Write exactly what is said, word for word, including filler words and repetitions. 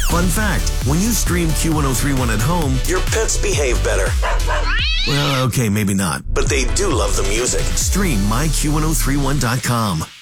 Fun fact, when you stream Q ten thirty-one at home, your pets behave better. Well, okay, maybe not, but they do love the music. Stream my Q ten thirty-one dot com.